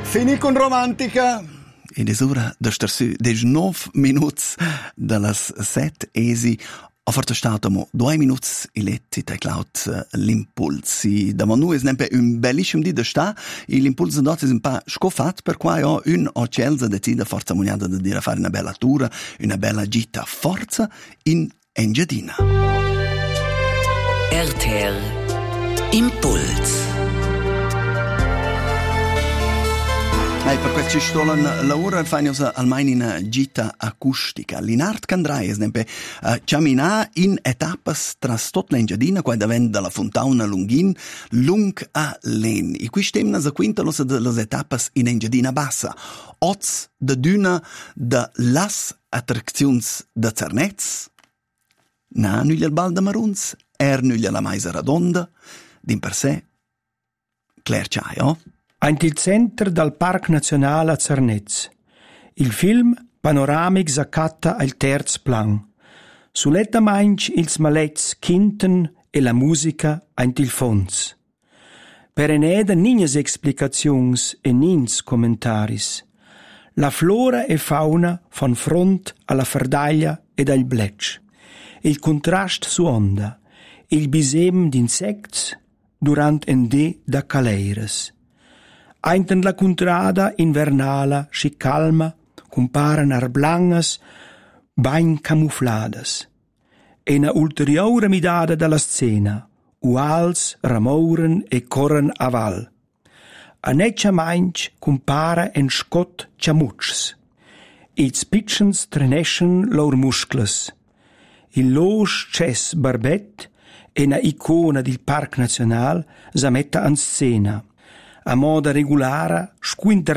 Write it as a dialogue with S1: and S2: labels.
S1: Fini con romantica.
S2: In esura da starsù 19 minuti dalle 7 esi a forte stato 2 minuti e letti tai cloud l'impulsi. Da noi è sempre un bellissimo di sta e l'impulso dot è un po' scoffato per cui ho un ocelza decide forza muniata di dire fare una bella tour, una bella gita forza in Engiadina.
S3: RTR Impuls.
S2: Per questo stolen l'ora fanno almeno una gita acustica. Linard Candrai, ad esempio, camminare in etappe tra tutta l'Engiadina, qua davvero dalla Fontana Lunghin, lung a Len. E qui stiamo a quinta le etappe in Engiadina Bassa. Oz de Duna de las attractions de Cernez, na nuglia il Bal de Maruns, nuglia la Maisa Radonda, din per sé, Claire Ciao.
S4: Ant il centro del Parc Nazionale a Cernez. Il film panoramics accatta al terz plan. Suletta mainch ils malets kinten e la musica ant il fons. Per eneda ninias explicazions e nins commentaris. La flora e fauna fan front alla fardaglia ed al bletch. Il contrast su onda. Il bisem d'insects durant en de da caleires. Ainten la contrada invernala schi calma comparan arblangas bain camufladas. E una ulteriore midada dalla scena, uals ramouren e corren a val. A neccia mainch compara en scott ciamuts. Ils pitchens treneschen lor muscles. Il losch ces barbet e una icona del Parc Nazional sa metta an scena. A moda regulara, squinter